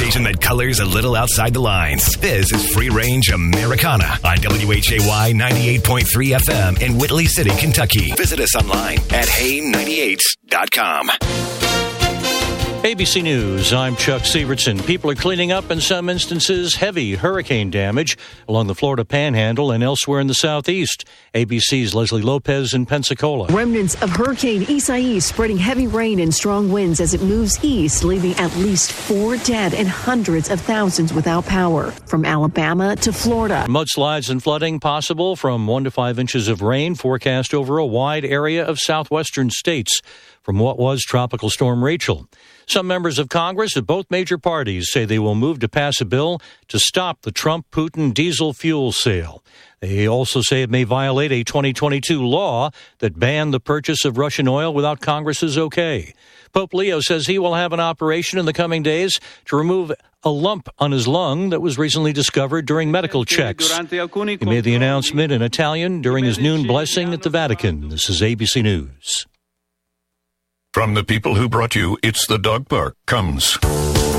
station that colors a little outside the lines. This is Free Range Americana on WHAY 98.3 FM in Whitley City, Kentucky. Visit us online at hay98.com. ABC News, I'm Chuck Sievertson. People are cleaning up, in some instances, heavy hurricane damage along the Florida Panhandle and elsewhere in the southeast. ABC's Leslie Lopez in Pensacola. Remnants of Hurricane Isaias spreading heavy rain and strong winds as it moves east, leaving at least 4 dead and hundreds of thousands without power. From Alabama to Florida. Mudslides and flooding possible from 1 to 5 inches of rain forecast over a wide area of southwestern states from what was Tropical Storm Rachel. Some members of Congress of both major parties say they will move to pass a bill to stop the Trump-Putin diesel fuel sale. They also say it may violate a 2022 law that banned the purchase of Russian oil without Congress's okay. Pope Leo says he will have an operation in the coming days to remove a lump on his lung that was recently discovered during medical checks. He made the announcement in Italian during his noon blessing at the Vatican. This is ABC News. From the people who brought you It's the Dog Park comes